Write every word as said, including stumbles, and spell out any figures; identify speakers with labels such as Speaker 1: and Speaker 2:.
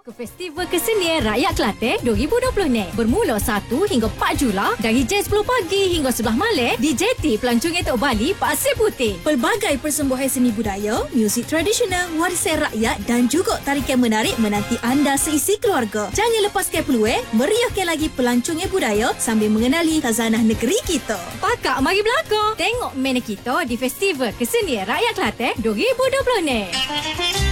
Speaker 1: ke Festival Kesenian Rakyat Kelantan dua ribu dua puluh ni. Bermula satu hingga empat Julai dari jam sepuluh pagi hingga sebelas malam di J T Pelancong Etok Bali, Pasir Putih.
Speaker 2: Pelbagai persembahan seni budaya, muzik tradisional, warisan rakyat dan juga tarikan menarik menanti anda seisi keluarga. Jangan lepaskan peluang meriahkan lagi pelancongan budaya sambil mengenali khazanah negeri kita.
Speaker 1: Pakak mari belakang. Tengok mana kita di Festival Kesenian Rakyat Kelantan dua ribu dua puluh ni.